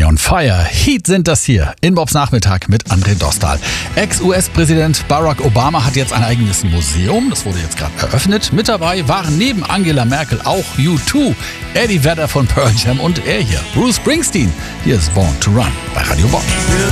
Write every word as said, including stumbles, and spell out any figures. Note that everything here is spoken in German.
Me on Fire. Heat sind das hier in Bobs Nachmittag mit André Dostal. Ex-U S-Präsident Barack Obama hat jetzt ein eigenes Museum. Das wurde jetzt gerade eröffnet. Mit dabei waren neben Angela Merkel auch U zwei, Eddie Vedder von Pearl Jam und er hier, Bruce Springsteen. Hier ist Born to Run bei Radio Bob.